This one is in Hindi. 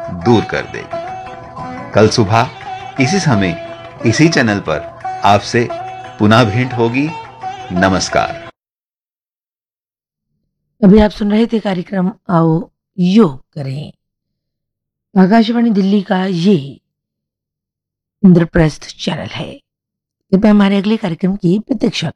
दूर कर देगी। कल सुबह इसी समय इसी चैनल पर आपसे पुनः भेंट होगी। नमस्कार। अभी आप सुन रहे थे कार्यक्रम आओ योग करें। आकाशवाणी दिल्ली का ये इंद्रप्रस्थ चैनल है। कृपया हमारे अगले कार्यक्रम की प्रतीक्षा